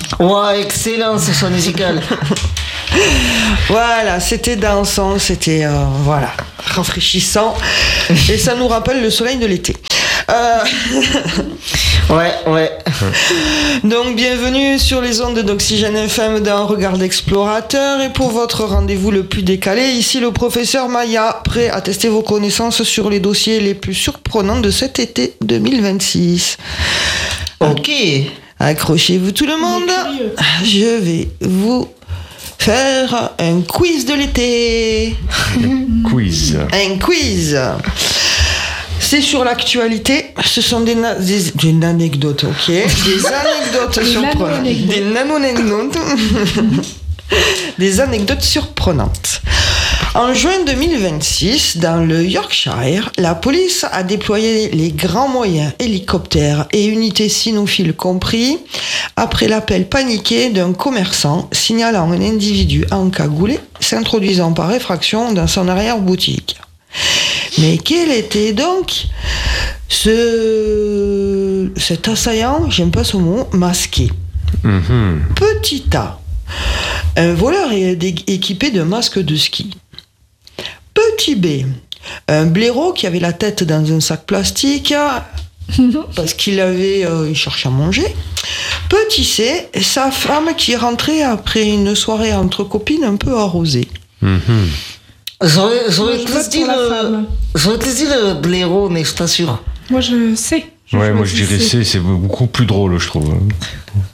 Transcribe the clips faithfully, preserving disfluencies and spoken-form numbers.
Ouais, excellent ce choix musical. Voilà, c'était dansant, c'était euh, voilà, rafraîchissant. Et ça nous rappelle le soleil de l'été. Euh... ouais, ouais. Donc, bienvenue sur les ondes d'Oxygène F M dans Regard d'Explorateur. Et pour votre rendez-vous le plus décalé, ici le professeur Maya, prêt à tester vos connaissances sur les dossiers les plus surprenants de cet été deux mille vingt-six. Ok. Accrochez-vous tout le monde. Je vais vous faire un quiz de l'été. Quiz. Un quiz. C'est sur l'actualité. Ce sont des, na- des, des anecdotes, ok. Des anecdotes surprenantes. Des nano-anecdotes. Des anecdotes surprenantes. En juin deux mille vingt-six, dans le Yorkshire, la police a déployé les grands moyens, hélicoptères et unités cynophiles compris, après l'appel paniqué d'un commerçant signalant un individu encagoulé s'introduisant par effraction dans son arrière-boutique. Mais quel était donc ce... cet assaillant, j'aime pas ce mot, masqué. Mm-hmm. Petit A, un voleur est équipé d'un masque de ski. Petit B, un blaireau qui avait la tête dans un sac plastique parce qu'il avait, euh, il cherchait à manger. Petit C, sa femme qui rentrait après une soirée entre copines un peu arrosée. Mm-hmm. J'aurais, j'aurais plus dit le, j'aurais plus dit le blaireau, mais je suis pas sûr. Moi, je sais. Je ouais, moi je dirais C, c'est beaucoup plus drôle, je trouve. Alors ?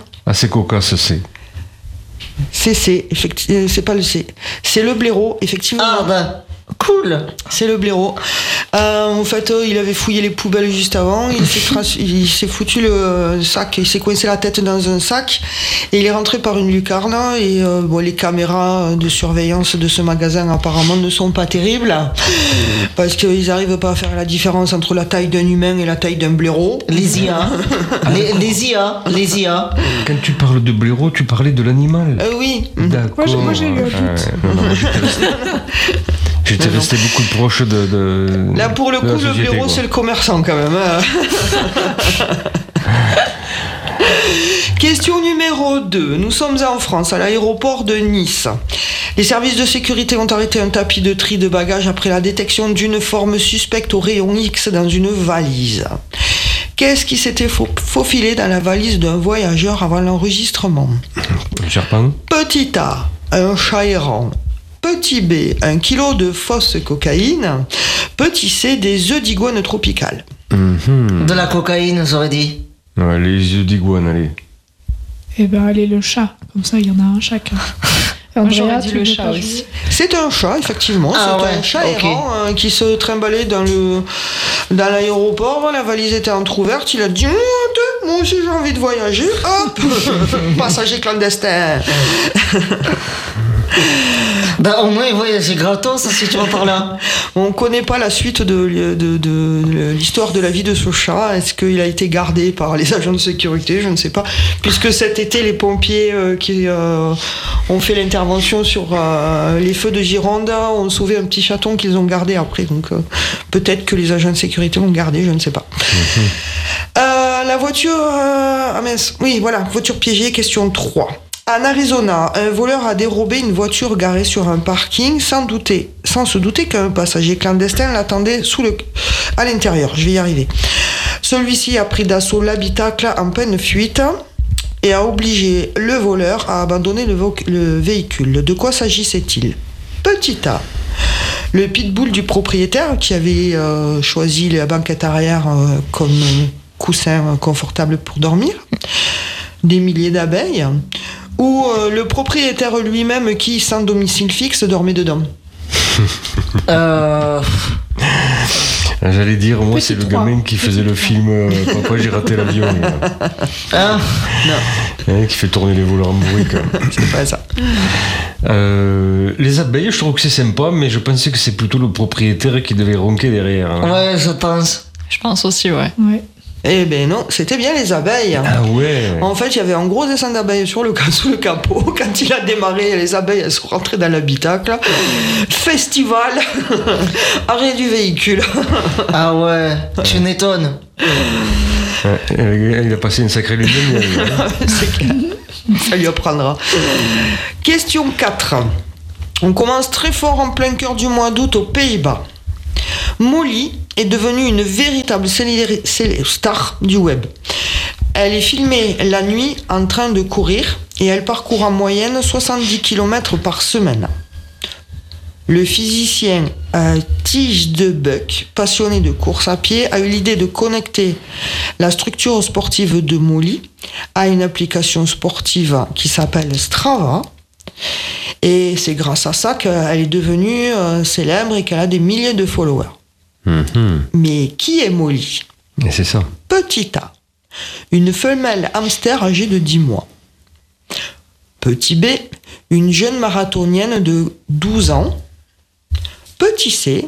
Assez cocasse, C. C'est C, effectivement, c'est pas le C. C'est le blaireau, effectivement. Ah bah, cool. C'est le blaireau. Euh, en fait, euh, il avait fouillé les poubelles juste avant. Il s'est, crassé, il s'est foutu le sac, il s'est coincé la tête dans un sac et il est rentré par une lucarne. Et euh, bon, les caméras de surveillance de ce magasin apparemment ne sont pas terribles parce qu'ils n'arrivent pas à faire la différence entre la taille d'un humain et la taille d'un blaireau. Les I A, les, les I A, les I A. Quand tu parles de blaireau, tu parlais de l'animal. Euh, oui. D'accord. Moi, j'ai, moi, j'ai eu un doute. Ouais, non, non, moi, j'étais resté, j'étais resté beaucoup proche de, de Là, pour le coup, société, le blaireau, quoi. c'est le commerçant quand même. Hein. Question numéro deux. Nous sommes en France, à l'aéroport de Nice. Les services de sécurité ont arrêté un tapis de tri de bagages après la détection d'une forme suspecte au rayon X dans une valise. Qu'est-ce qui s'était faufilé dans la valise d'un voyageur avant l'enregistrement ? Un serpent ? Petit A, un chat errant. Petit B, un kilo de fausse cocaïne. Petit C, des œufs d'iguane tropicales. Mm-hmm. De la cocaïne, j'aurais dit. Ouais, les œufs d'iguane, allez. Eh ben, allez, le chat. Comme ça, il y en a un chacun. Moi, Andrea, j'aurais dit tu le veux chat pas aussi. jouer ? C'est un chat, effectivement. Ah c'est ouais, un chat ok. errant hein, qui se trimballait dans, le, dans l'aéroport. La valise était entrouverte. Il a dit « Moi aussi, j'ai envie de voyager. » Hop. Passager clandestin. Bah, au moins, il voyageait gratos, si tu vas par là. On ne connaît pas la suite de, de, de, de l'histoire de la vie de ce chat. Est-ce qu'il a été gardé par les agents de sécurité ? Je ne sais pas. Puisque cet été, les pompiers euh, qui euh, ont fait l'intervention sur euh, les feux de Gironde ont sauvé un petit chaton qu'ils ont gardé après. Donc euh, peut-être que les agents de sécurité l'ont gardé, je ne sais pas. Mmh. Euh, la voiture... Euh, ah mince. Oui, voilà. Voiture piégée, question trois. En Arizona, un voleur a dérobé une voiture garée sur un parking sans douter, sans se douter qu'un passager clandestin l'attendait sous le, à l'intérieur. Je vais y arriver. Celui-ci a pris d'assaut l'habitacle en pleine fuite et a obligé le voleur à abandonner le, vo- le véhicule. De quoi s'agissait-il ? Petit A. Le pitbull du propriétaire qui avait euh, choisi la banquette arrière euh, comme coussin confortable pour dormir. Des milliers d'abeilles. Ou euh, le propriétaire lui-même qui, sans domicile fixe, dormait dedans. euh... J'allais dire, moi, Petit c'est le trois. gamin qui faisait le film euh, Papa, j'ai raté l'avion. Ah, non. Hein, qui fait tourner les voleurs en bruit, quoi. C'est pas ça. Euh, les abeilles, je trouve que c'est sympa, mais je pensais que c'est plutôt le propriétaire qui devait ronquer derrière. Hein. ouais, je pense. Je pense aussi, ouais. Ouais. Eh ben non, c'était bien les abeilles. Ah ouais. En fait, il y avait un gros dessin d'abeilles sur le, sous le capot. Quand il a démarré, les abeilles elles sont rentrées dans l'habitacle. Festival. Arrêt du véhicule. Ah ouais, tu m'étonnes. Ouais, il a passé une sacrée lune de miel. C'est clair. Ça lui apprendra. Question quatre. On commence très fort en plein cœur du mois d'août aux Pays-Bas. Molly est devenue une véritable célé- célé- star du web. Elle est filmée la nuit en train de courir et elle parcourt en moyenne soixante-dix kilomètres par semaine. Le physicien euh, Tige de Buck, passionné de course à pied, a eu l'idée de connecter la structure sportive de Molly à une application sportive qui s'appelle Strava. Et c'est grâce à ça qu'elle est devenue euh, célèbre et qu'elle a des milliers de followers. Mm-hmm. Mais qui est Molly ? Et c'est ça. Petit A, une femelle hamster âgée de dix mois. Petit B, une jeune marathonienne de douze ans. Petit C,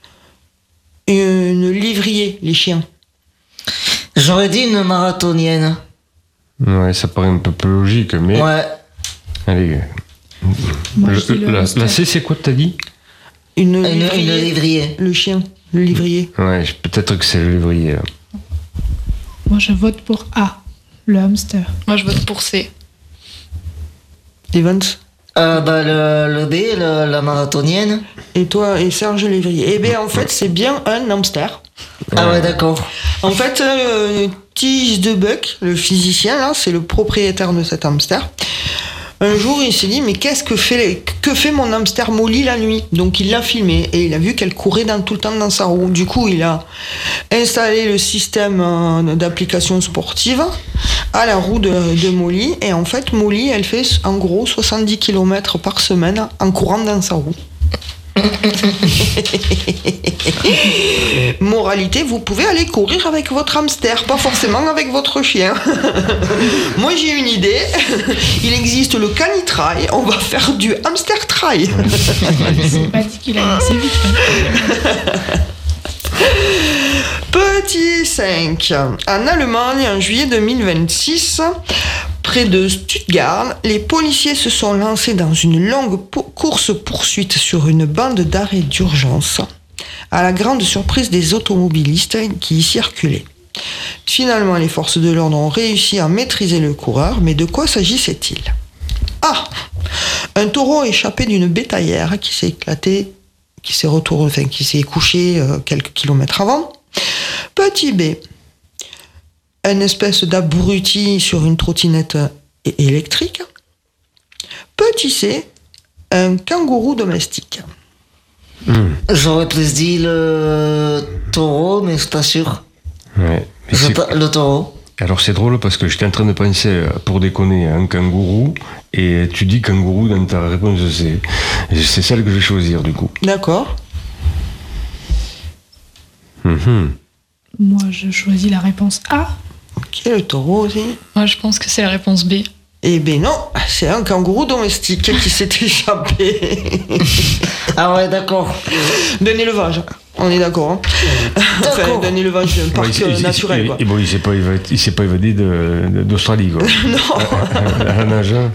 une livrier, les chiens. J'aurais dit une marathonienne. Ouais, ça paraît un peu plus logique, mais. Ouais. Allez. Moi, Le- je dis le la, hamster. la C, c'est quoi, t'as dit? Une, Une, livrier, une livrier. le chien, le livrier. Ouais, je- peut-être que c'est le lévrier. là. Moi, je vote pour A, le hamster. Moi, je vote pour C. Evans. Euh, bah, le, le B, le- la marathonienne. Et toi, et Serge le livrier. Eh bien, en fait, c'est bien un hamster. Ah ouais, d'accord. En fait, euh, Tige de Buck, le physicien, là, c'est le propriétaire de cet hamster. Un jour, il s'est dit, mais qu'est-ce que fait, que fait mon hamster Molly la nuit ? Donc, il l'a filmé et il a vu qu'elle courait dans, tout le temps dans sa roue. Du coup, il a installé le système euh, d'application sportive à la roue de, de Molly. Et en fait, Molly, elle fait en gros soixante-dix kilomètres par semaine en courant dans sa roue. Moralité, vous pouvez aller courir avec votre hamster, pas forcément avec votre chien. Moi j'ai une idée, il existe le canitrail, on va faire du hamster trail. C'est pas dit qu'il allait assez vite. hein. Petit cinq. En Allemagne, en juillet deux mille vingt-six, près de Stuttgart, les policiers se sont lancés dans une longue po- course-poursuite sur une bande d'arrêt d'urgence, à la grande surprise des automobilistes qui y circulaient. Finalement, les forces de l'ordre ont réussi à maîtriser le coureur, mais de quoi s'agissait-il ? Ah ! Un taureau échappé d'une bétaillère qui s'est éclaté, qui s'est retourné, enfin, qui s'est couché euh, quelques kilomètres avant. Petit B, une espèce d'abruti sur une trottinette é- électrique. Petit C, un kangourou domestique. J'aurais plus dit le taureau, mais je suis pas sûr. Ouais. Mais Je c'est- pas- Le taureau. Alors c'est drôle parce que j'étais en train de penser, euh, pour déconner, à un kangourou, et tu dis kangourou dans ta réponse, c'est, c'est celle que je vais choisir du coup. D'accord. Mhm. Moi, je choisis la réponse A. Ok, le taureau aussi. Moi, je pense que c'est la réponse B. Eh ben non, c'est un kangourou domestique qui s'est échappé Ah ouais, d'accord. d'un élevage. On est d'accord, hein. Enfin, D'accord. d'un élevage d'un parc Ouais, il- euh, il- naturel, il- quoi. et bon, il s'est pas évadé, il s'est pas évadé de, de- d'Australie, quoi. Non. À la nage, hein.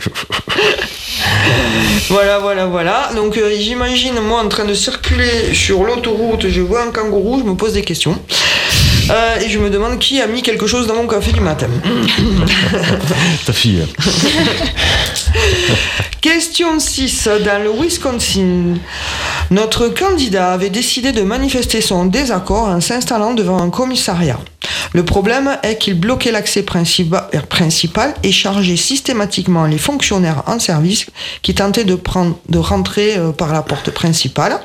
Voilà, voilà, voilà. Donc euh, j'imagine, moi, en train de circuler sur l'autoroute, je vois un kangourou, je me pose des questions. Euh, et je me demande qui a mis quelque chose dans mon café du matin. Ta fille. Question six. Dans le Wisconsin, notre candidat avait décidé de manifester son désaccord en s'installant devant un commissariat. Le problème est qu'il bloquait l'accès principa- principal et chargeait systématiquement les fonctionnaires en service qui tentaient de, prendre, de rentrer euh, par la porte principale.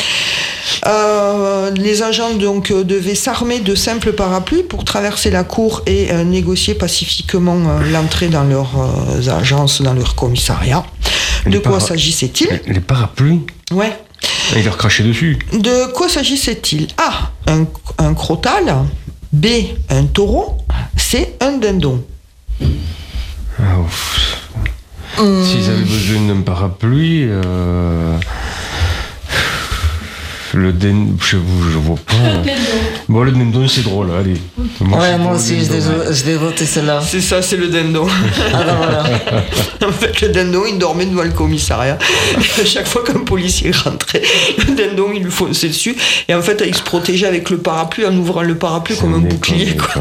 Euh, les agents donc euh, devaient s'armer de simples parapluies pour traverser la cour et euh, négocier pacifiquement euh, l'entrée dans leurs euh, agences, dans leur commissariat. De Les quoi para- s'agissait-il ? Les parapluies, Ouais. il leur crachait dessus. De quoi s'agissait-il ? A. Un, un crotal. B. Un taureau. C. Un dindon. Ah, ouf. S'ils avaient besoin d'un parapluie, euh, Le dindon, je, je vois pas. Bon, le dindon, c'est drôle, allez. Moi, ouais, moi aussi, je l'ai voté celle-là. C'est ça, c'est le dindon. Ah ben voilà. En fait, le dindon, il dormait devant le commissariat. Et à chaque fois qu'un policier rentrait, le dindon, il lui fonçait dessus. Et en fait, il se protégeait avec le parapluie, en ouvrant le parapluie comme un bouclier, quoi.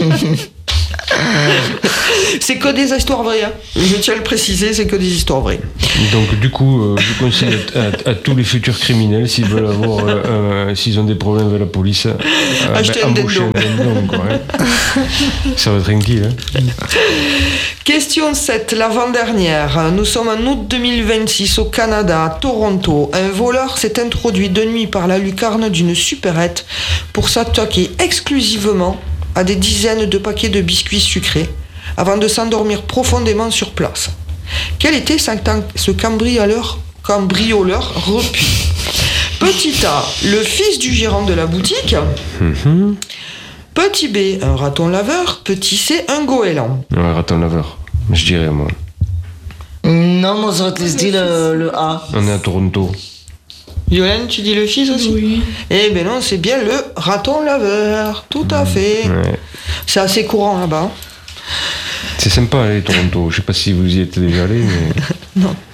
C'est que des histoires vraies, hein. Je tiens à le préciser, c'est que des histoires vraies. Donc du coup, euh, je conseille à, à, à tous les futurs criminels, s'ils veulent avoir, euh, euh, s'ils ont des problèmes avec la police, euh, acheter ben, un embaucher dindon. un dindon, quoi, hein. Ça va être tranquille, hein. Question sept, l'avant-dernière. Nous sommes en août deux mille vingt-six au Canada, à Toronto. Un voleur s'est introduit de nuit par la lucarne d'une supérette pour s'attaquer exclusivement à des dizaines de paquets de biscuits sucrés avant de s'endormir profondément sur place. Quel était ce cambrioleur, cambrioleur repu? Petit A, le fils du gérant de la boutique. Mm-hmm. Petit B, un raton laveur. Petit C, un goéland. Ouais, raton laveur, je dirais moi. Non, moi j'aurais dit le, le A. On est à Toronto. Yolène, tu dis le fils aussi? Oui. Eh ben non, c'est bien le raton laveur, tout à fait. Ouais. C'est assez courant là-bas. C'est sympa, les Toronto. Je sais pas si vous y êtes déjà allé, mais... Non.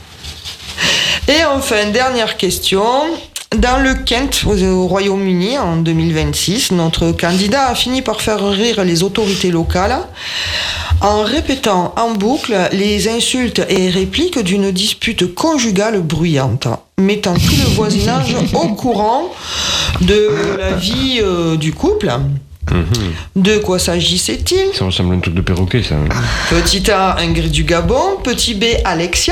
Et enfin, dernière question. Dans le Kent, au Royaume-Uni, en deux mille vingt-six, notre candidat a fini par faire rire les autorités locales en répétant en boucle les insultes et répliques d'une dispute conjugale bruyante, mettant tout le voisinage au courant de la vie euh, du couple. Mmh. De quoi s'agissait-il? Ça ressemble à un truc de perroquet, ça. Petit A, Ingrid du Gabon. Petit B, Alexia,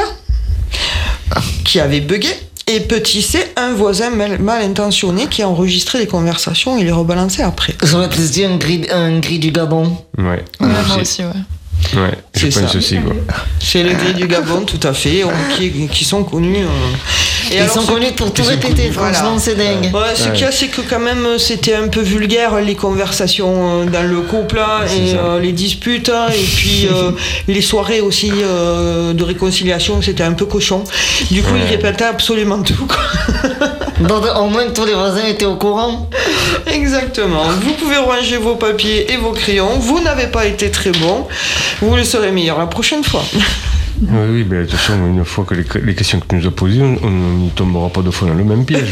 qui avait bugué. Et petit C, un voisin mal, mal intentionné qui a enregistré les conversations et les rebalançait après. J'aurais plus dit un gris, un gris du Gabon. Ouais, Ouais, moi aussi, ouais. Ouais, je C'est pense ça. aussi, quoi. C'est le gris du Gabon, tout à fait, on- qui, qui sont connus. euh. Et Ils alors, sont ce- connus pour tout ils sont répéter, connus, franchement, voilà. c'est dingue. Ouais, ce Ouais. qu'il y a, c'est que quand même, c'était un peu vulgaire, les conversations euh, dans le couple, hein, C'est et ça. euh, les disputes, hein, et puis euh, les soirées aussi euh, de réconciliation, c'était un peu cochon. Du coup, Ouais. il répétait absolument tout, quoi. Donc, au moins tous les voisins étaient au courant. Exactement. Vous pouvez ranger vos papiers et vos crayons. Vous n'avez pas été très bon. Vous le serez meilleur la prochaine fois. Oui, oui, mais de toute façon, une fois que les, les questions que tu nous as posées, on n'y tombera pas deux fois dans le même piège.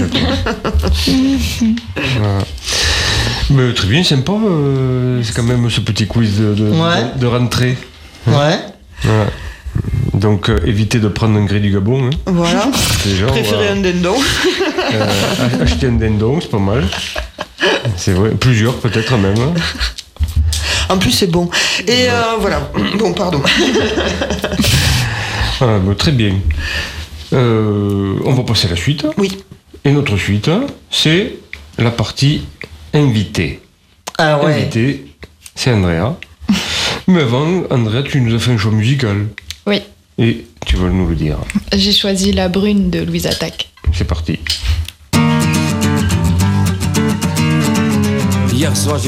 Voilà. Mais très bien, sympa. Euh, c'est quand même ce petit quiz de, de, Ouais. de, de rentrée. Ouais. Voilà. Donc, euh, évitez de prendre un gris du Gabon. Hein. Voilà. Déjà, on Préférez va, un dindon. euh, acheter un dindon, c'est pas mal. C'est vrai, plusieurs peut-être même. Hein. En plus, c'est bon. Et euh, voilà. Bon, pardon. Ah, bah, très bien. Euh, on va passer à la suite. Oui. Et notre suite, c'est la partie invité. Ah ouais. Invité, c'est Andrea. Mais avant, Andrea, tu nous as fait un choix musical. Oui, Et tu vas nous le dire. j'ai choisi La Brune de Louise Attaque. C'est parti. Hier soir,